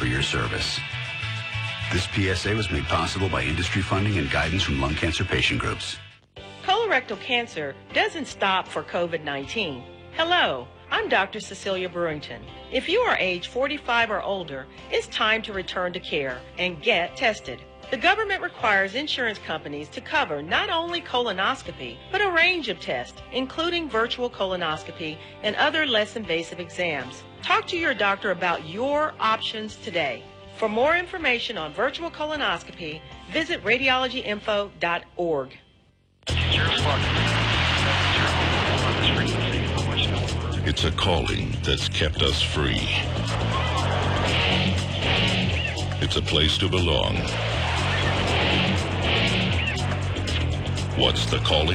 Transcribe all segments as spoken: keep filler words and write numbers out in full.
your service. This P S A was made possible by industry funding and guidance from lung cancer patient groups. Colorectal cancer doesn't stop for COVID nineteen. Hello, I'm Doctor Cecilia Brewington. If you are age forty-five or older, it's time to return to care and get tested. The government requires insurance companies to cover not only colonoscopy, but a range of tests, including virtual colonoscopy and other less invasive exams. Talk to your doctor about your options today. For more information on virtual colonoscopy, visit radiology info dot org. It's a calling that's kept us free. It's a place to belong. What's the calling?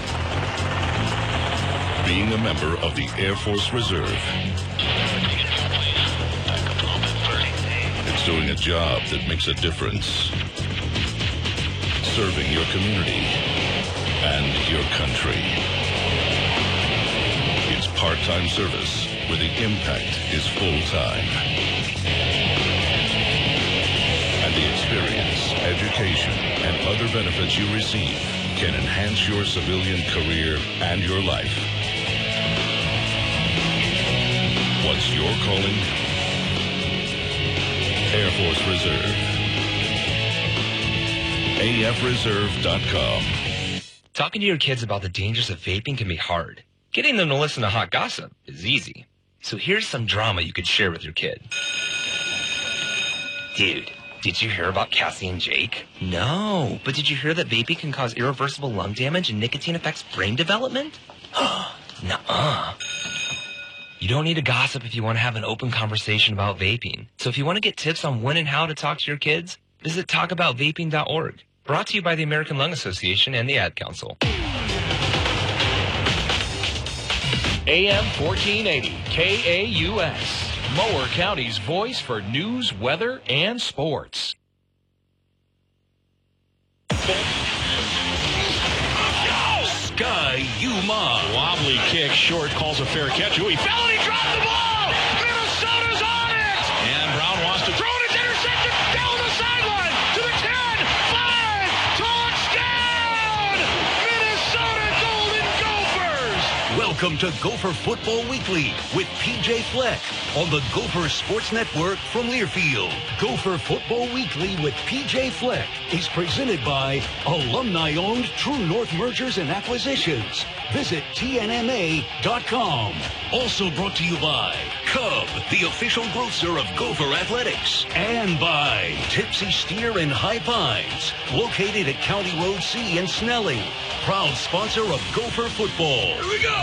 Being a member of the Air Force Reserve. It's doing a job that makes a difference. Serving your community and your country. It's part-time service where the impact is full-time. And the experience, education, and other benefits you receive can enhance your civilian career and your life. What's your calling? Air Force Reserve. A F reserve dot com. Talking to your kids about the dangers of vaping can be hard. Getting them to listen to hot gossip is easy. So here's some drama you could share with your kid. Dude, did you hear about Cassie and Jake? No, but did you hear that vaping can cause irreversible lung damage and nicotine affects brain development? Nuh-uh. You don't need to gossip if you want to have an open conversation about vaping. So if you want to get tips on when and how to talk to your kids, visit talk about vaping dot org. Brought to you by the American Lung Association and the Ad Council. A M fourteen eighty, K A U S, Mower County's voice for news, weather, and sports. Sky Yuma. Wobbly kick, short, calls a fair catch. Ooh, he fell and he dropped the ball! Minnesota's on it! And Brown wants to throw it, it's intercepted down the sideline to the ten, five, touchdown! Minnesota Golden Gophers! Welcome to Gopher Football Weekly with P J Fleck on the Gopher Sports Network from Learfield. Gopher Football Weekly with P J Fleck is presented by alumni-owned True North Mergers and Acquisitions. Visit T N M A dot com. Also brought to you by Cub, the official grocer of Gopher Athletics. And by Tipsy Steer in High Pines, located at County Road C in Snelling. Proud sponsor of Gopher Football. Here we go!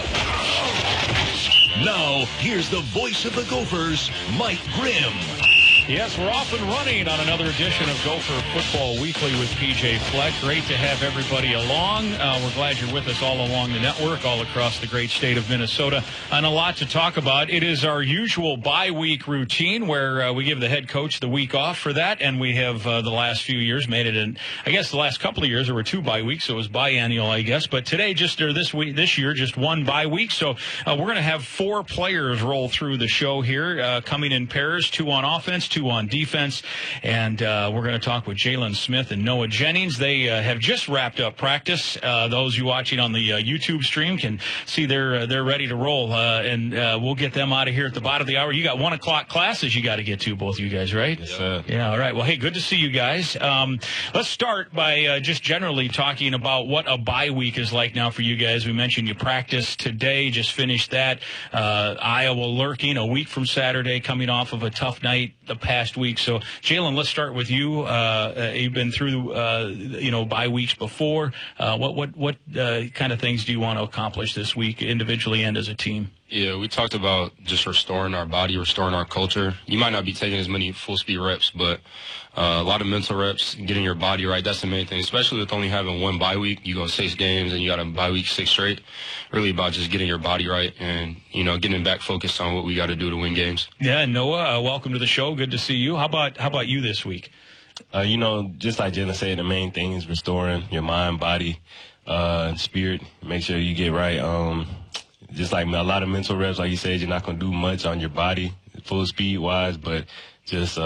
Now, here's the voice of the Gophers, Mike Grimm. Yes, we're off and running on another edition of Gopher Football Weekly with P J Fleck. Great to have everybody along. Uh, we're glad you're with us all along the network, all across the great state of Minnesota, and a lot to talk about. It is our usual bye week routine where uh, we give the head coach the week off for that, and we have uh, the last few years made it in, I guess the last couple of years there were two bye weeks, so it was biannual, I guess. But today, just or this week, this year, just one bye week. So uh, we're going to have four players roll through the show here, uh, coming in pairs, two on offense, two on defense, and uh, we're going to talk with Jalen Smith and Noah Jennings. They uh, have just wrapped up practice. Uh, those you watching on the uh, YouTube stream can see they're uh, they're ready to roll, uh, and uh, we'll get them out of here at the bottom of the hour. You got one o'clock classes you got to get to, both of you guys, right? Yes, sir. Yeah, all right. Well, hey, good to see you guys. Um, let's start by uh, just generally talking about what a bye week is like now for you guys. We mentioned you practiced today, just finished that. Uh, Iowa lurking a week from Saturday, coming off of a tough night the past week. So, Jalen, let's start with you. Uh, you've been through, uh, you know, bye weeks before. Uh, what what what uh, kind of things do you want to accomplish this week, individually and as a team? Yeah, we talked about just restoring our body, restoring our culture. You might not be taking as many full-speed reps, but uh, a lot of mental reps, getting your body right, that's the main thing, especially with only having one bye week. You go six games and you got a bye week six straight. Really about just getting your body right and, you know, getting back focused on what we got to do to win games. Yeah, Noah, uh, welcome to the show. Good to see you. How about how about you this week? Uh, you know, just like Jalen said, the main thing is restoring your mind, body, uh, spirit. Make sure you get right. Um, just like a lot of mental reps, like you said, you're not going to do much on your body, full speed wise, but just uh,